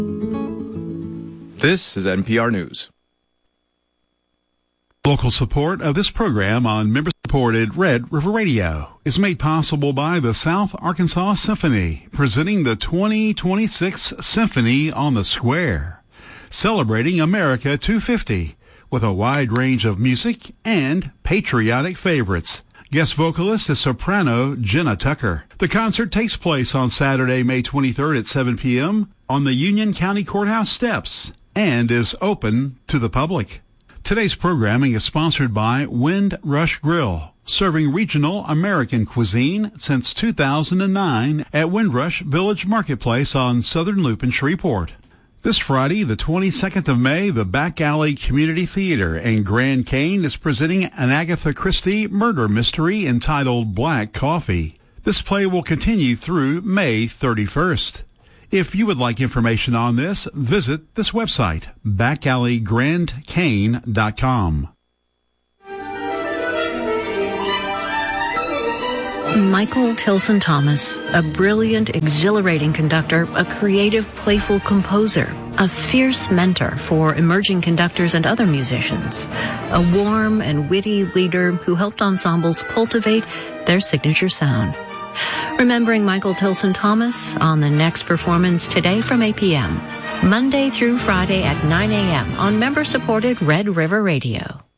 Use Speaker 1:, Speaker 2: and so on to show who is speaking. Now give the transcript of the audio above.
Speaker 1: This is NPR News.
Speaker 2: Local support of this program on member-supported Red River Radio is made possible by the South Arkansas Symphony, presenting the 2026 Symphony on the Square, celebrating America 250 with a wide range of music and patriotic favorites. Guest vocalist is soprano Jenna Tucker. The concert takes place on Saturday, May 23rd at 7 p.m. on the Union County Courthouse steps and is open to the public. Today's programming is sponsored by Windrush Grill, serving regional American cuisine since 2009 at Windrush Village Marketplace on Southern Loop in Shreveport. This Friday, the 22nd of May, the Back Alley Community Theater in Grand Cane is presenting an Agatha Christie murder mystery entitled Black Coffee. This play will continue through May 31st. If you would like information on this, visit this website, backalleygrandcane.com.
Speaker 3: Michael Tilson Thomas, a brilliant, exhilarating conductor, a creative, playful composer, a fierce mentor for emerging conductors and other musicians, a warm and witty leader who helped ensembles cultivate their signature sound. Remembering Michael Tilson Thomas on the next performance today from 8 p.m., Monday through Friday at 9 a.m. on member-supported Red River Radio.